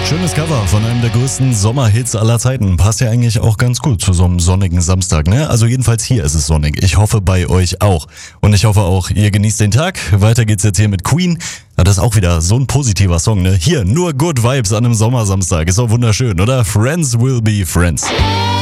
Schönes Cover von einem der größten Sommerhits aller Zeiten. Passt ja eigentlich auch ganz gut zu so einem sonnigen Samstag, ne? Also jedenfalls hier ist es sonnig. Ich hoffe bei euch auch. Und ich hoffe auch, ihr genießt den Tag. Weiter geht's jetzt hier mit Queen. Ja, das ist auch wieder so ein positiver Song, ne? Hier, nur Good Vibes an einem Sommersamstag. Ist doch wunderschön, oder? Friends will be friends.